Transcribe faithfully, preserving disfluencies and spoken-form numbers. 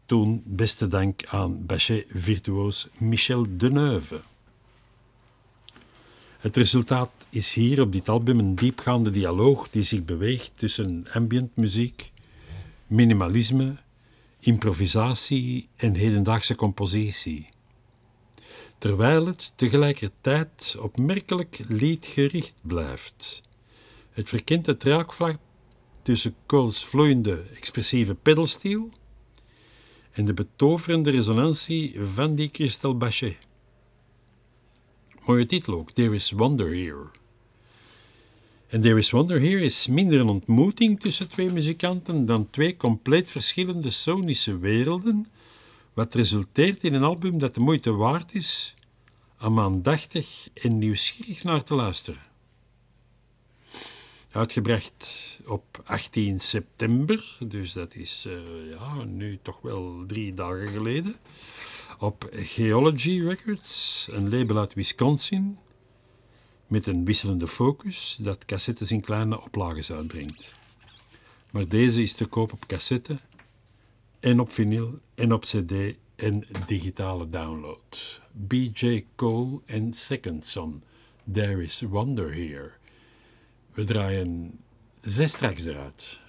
toen beste dank aan Bachet-virtuoos Michel Deneuve. Het resultaat is hier op dit album een diepgaande dialoog die zich beweegt tussen ambient muziek, minimalisme, improvisatie en hedendaagse compositie. Terwijl het tegelijkertijd opmerkelijk liedgericht blijft. Het verkent het raakvlak tussen Cole's vloeiende, expressieve pedalsteel en de betoverende resonantie van die Christelle Bachet. Mooie titel ook, There is Wonder Here. En There is Wonder Here is minder een ontmoeting tussen twee muzikanten dan twee compleet verschillende sonische werelden, wat resulteert in een album dat de moeite waard is om aandachtig en nieuwsgierig naar te luisteren. Uitgebracht op achttien september, dus dat is uh, ja, nu toch wel drie dagen geleden, op Geology Records, een label uit Wisconsin, met een wisselende focus dat cassettes in kleine oplages uitbrengt. Maar deze is te koop op cassette en op vinyl en op cd en digitale download. B J Cole en Second Son, There is Wonder Here. We draaien zes tracks eruit.